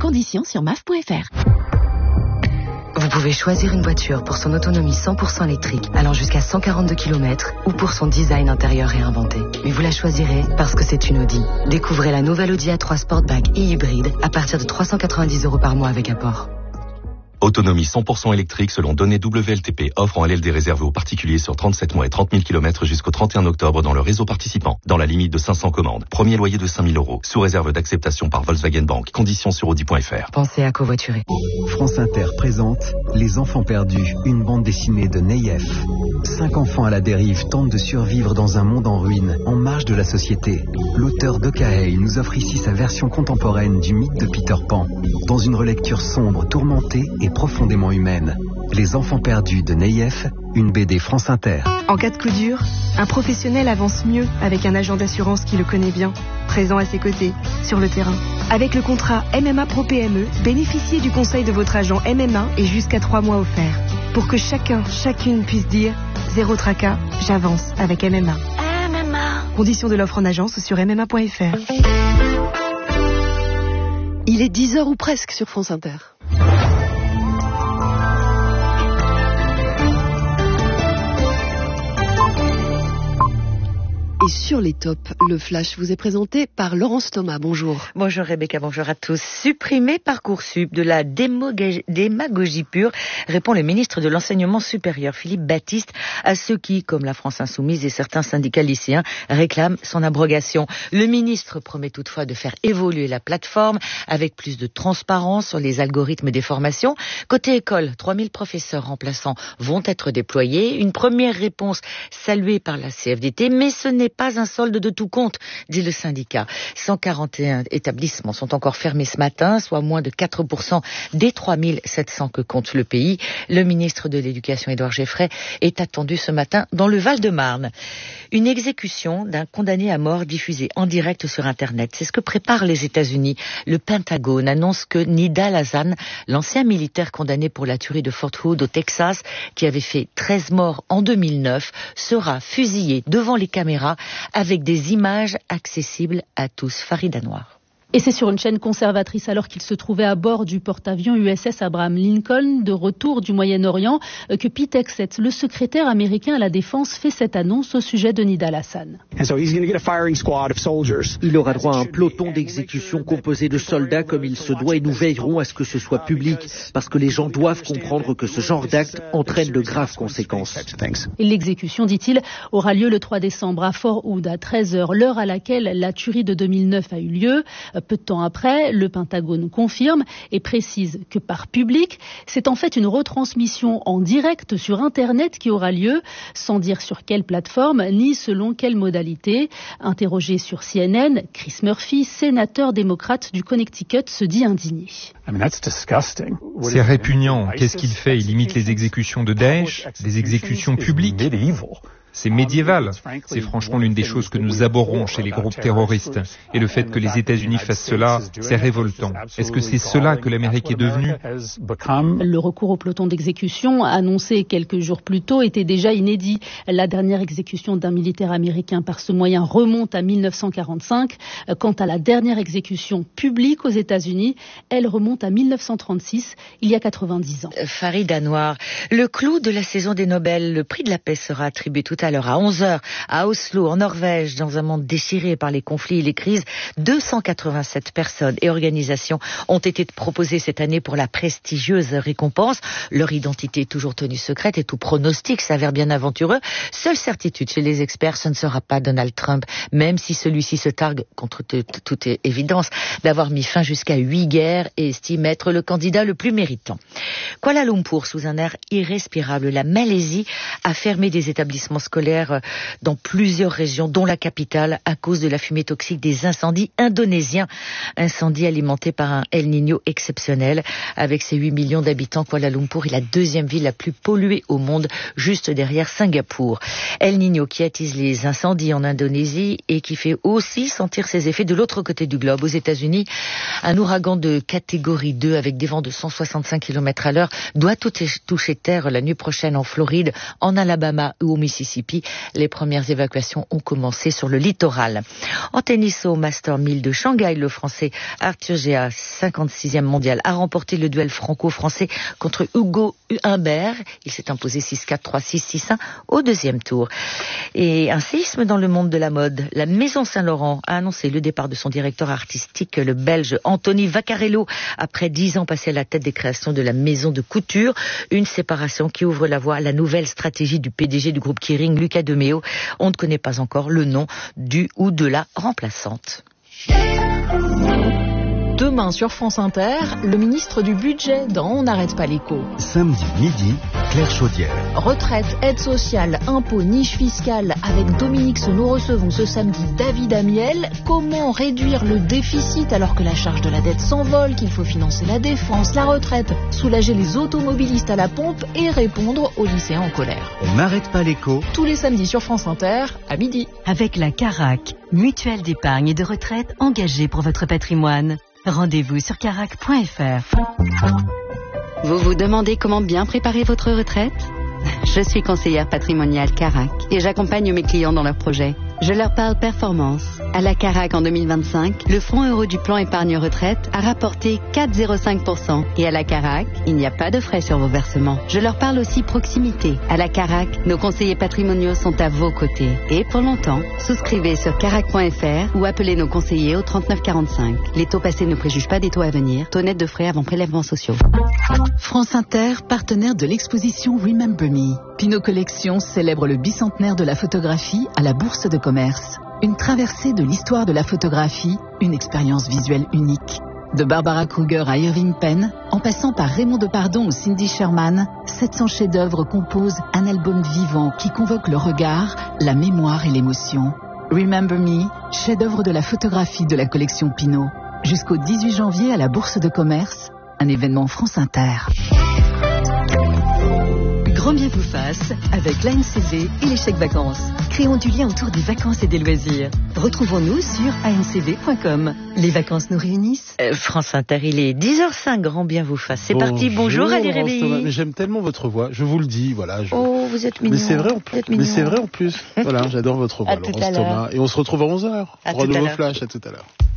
Conditions sur maf.fr. Vous pouvez choisir une voiture pour son autonomie 100% électrique allant jusqu'à 142 km ou pour son design intérieur réinventé. Mais vous la choisirez parce que c'est une Audi. Découvrez la nouvelle Audi A3 Sportback e-hybride à partir de 390 € par mois avec apport. Autonomie 100% électrique selon données WLTP. Offre en LLD réservée aux particuliers sur 37 mois et 30 000 km jusqu'au 31 octobre dans le réseau participant. Dans la limite de 500 commandes. Premier loyer de 5 000 €. Sous réserve d'acceptation par Volkswagen Bank. Conditions sur Audi.fr. Pensez à covoiturer. France Inter présente Les Enfants Perdus, une bande dessinée de Neyef. 5 enfants à la dérive tentent de survivre dans un monde en ruine, en marge de la société. L'auteur d'Okaei nous offre ici sa version contemporaine du mythe de Peter Pan, dans une relecture sombre, tourmentée et profondément humaine. Les Enfants Perdus de Neyef, une BD France Inter. En cas de coup dur, un professionnel avance mieux avec un agent d'assurance qui le connaît bien, présent à ses côtés, sur le terrain. Avec le contrat MMA Pro PME, bénéficiez du conseil de votre agent MMA et jusqu'à 3 mois offerts. Pour que chacune puisse dire « Zéro tracas, j'avance avec MMA ». Conditions de l'offre en agence sur MMA.fr. Il est 10h ou presque sur France Inter. Et sur les tops, le flash vous est présenté par Laurence Thomas. Bonjour. Bonjour Rebecca, bonjour à tous. Supprimer Parcoursup, de la démagogie pure, répond le ministre de l'Enseignement supérieur, Philippe Baptiste, à ceux qui, comme la France Insoumise et certains syndicats lycéens, réclament son abrogation. Le ministre promet toutefois de faire évoluer la plateforme avec plus de transparence sur les algorithmes des formations. Côté école, 3000 professeurs remplaçants vont être déployés. Une première réponse saluée par la CFDT, mais ce n'est pas un solde de tout compte, dit le syndicat. 141 établissements sont encore fermés ce matin, soit moins de 4% des 3700 que compte le pays. Le ministre de l'Éducation, Édouard Geffray, est attendu ce matin dans le Val-de-Marne. Une exécution d'un condamné à mort diffusée en direct sur Internet. C'est ce que préparent les États-Unis. Le Pentagone annonce que Nidal Hasan, l'ancien militaire condamné pour la tuerie de Fort Hood au Texas, qui avait fait 13 morts en 2009, sera fusillé devant les caméras avec des images accessibles à tous. Farida Noir. Et c'est sur une chaîne conservatrice alors qu'il se trouvait à bord du porte-avions USS Abraham Lincoln de retour du Moyen-Orient que Pete Hegseth, le secrétaire américain à la Défense, fait cette annonce au sujet de Nidal Hasan. Il aura droit à un peloton d'exécution composé de soldats comme il se doit et nous veillerons à ce que ce soit public parce que les gens doivent comprendre que ce genre d'acte entraîne de graves conséquences. Et l'exécution, dit-il, aura lieu le 3 décembre à Fort Hood à 13h, l'heure à laquelle la tuerie de 2009 a eu lieu. Peu de temps après, le Pentagone confirme et précise que par public, c'est en fait une retransmission en direct sur Internet qui aura lieu, sans dire sur quelle plateforme ni selon quelle modalité. Interrogé sur CNN, Chris Murphy, sénateur démocrate du Connecticut, se dit indigné. C'est répugnant. Qu'est-ce qu'il fait? Il imite les exécutions de Daesh, des exécutions publiques. C'est médiéval. C'est franchement l'une des choses que nous abhorrons chez les groupes terroristes. Et le fait que les États-Unis fassent cela, c'est révoltant. Est-ce que c'est cela que l'Amérique est devenue? Le recours au peloton d'exécution, annoncé quelques jours plus tôt, était déjà inédit. La dernière exécution d'un militaire américain par ce moyen remonte à 1945. Quant à la dernière exécution publique aux États-Unis, elle remonte à 1936, il y a 90 ans. Farida Noir, le clou de la saison des Nobel, le prix de la paix sera attribué tout à l'heure à 11h à Oslo, en Norvège, dans un monde déchiré par les conflits et les crises. 287 personnes et organisations ont été proposées cette année pour la prestigieuse récompense. Leur identité est toujours tenue secrète et tout pronostic s'avère bien aventureux. Seule certitude chez les experts, ce ne sera pas Donald Trump, même si celui-ci se targue, contre toute évidence, d'avoir mis fin jusqu'à 8 guerres et estime être le candidat le plus méritant. Kuala Lumpur, sous un air irrespirable, la Malaisie a fermé des établissements scolaires dans plusieurs régions, dont la capitale, à cause de la fumée toxique des incendies indonésiens. Incendies alimentés par un El Niño exceptionnel. Avec ses 8 millions d'habitants, Kuala Lumpur est la deuxième ville la plus polluée au monde, juste derrière Singapour. El Niño qui attise les incendies en Indonésie et qui fait aussi sentir ses effets de l'autre côté du globe, aux États-Unis. Un ouragan de catégorie 2 avec des vents de 165 km à l'heure doit toucher terre la nuit prochaine en Floride, en Alabama ou au Mississippi. Mississippi. Les premières évacuations ont commencé sur le littoral. En tennis au Master 1000 de Shanghai, le Français Arthur Géas, 56e mondial, a remporté le duel franco-français contre Hugo Humbert. Il s'est imposé 6-4, 3-6, 6-1 au deuxième tour. Et un séisme dans le monde de la mode. La Maison Saint-Laurent a annoncé le départ de son directeur artistique, le Belge Anthony Vaccarello, après 10 ans passés à la tête des créations de la maison de couture. Une séparation qui ouvre la voie à la nouvelle stratégie du PDG du groupe Kering, Luca De Meo. On ne connaît pas encore le nom du ou de la remplaçante. Demain sur France Inter, le ministre du Budget dans On n'arrête pas l'écho. Samedi midi, Claire Chaudière. Retraite, aide sociale, impôts, niche fiscale. Avec Dominique, nous recevons ce samedi David Amiel. Comment réduire le déficit alors que la charge de la dette s'envole, qu'il faut financer la défense, la retraite, soulager les automobilistes à la pompe et répondre aux lycéens en colère. On n'arrête pas l'écho. Tous les samedis sur France Inter, à midi. Avec la Carac, mutuelle d'épargne et de retraite engagée pour votre patrimoine. Rendez-vous sur carac.fr. Vous vous demandez comment bien préparer votre retraite ? Je suis conseillère patrimoniale Carac et j'accompagne mes clients dans leurs projets. Je leur parle performance. À la Carac en 2025, le fonds euro du plan épargne retraite a rapporté 4,05%. Et à la Carac, il n'y a pas de frais sur vos versements. Je leur parle aussi proximité. À la Carac, nos conseillers patrimoniaux sont à vos côtés. Et pour longtemps, souscrivez sur carac.fr ou appelez nos conseillers au 3945. Les taux passés ne préjugent pas des taux à venir. Taux net de frais avant prélèvements sociaux. France Inter, partenaire de l'exposition Remember Me. Pinot Collection célèbre le bicentenaire de la photographie à la Bourse de Commerce. Une traversée de l'histoire de la photographie, une expérience visuelle unique. De Barbara Kruger à Irving Penn, en passant par Raymond Depardon ou Cindy Sherman, 700 chefs-d'œuvre composent un album vivant qui convoque le regard, la mémoire et l'émotion. Remember Me, chef-d'œuvre de la photographie de la collection Pinot. Jusqu'au 18 janvier à la Bourse de Commerce, un événement France Inter. Grand bien vous fasse avec l'ANCV et les chèques vacances. Créons du lien autour des vacances et des loisirs. Retrouvons-nous sur ancv.com. Les vacances nous réunissent. France Inter, il est 10h05, grand bien vous fasse. C'est parti, bonjour Ali Réveillé. Mais j'aime tellement votre voix, je vous le dis, voilà. Oh, vous êtes mignon. Mais c'est vrai en plus. Mais c'est vrai en plus. Voilà, j'adore votre voix, Laurence Thomas. Et on se retrouve à 11h pour un nouveau flash. À tout à l'heure.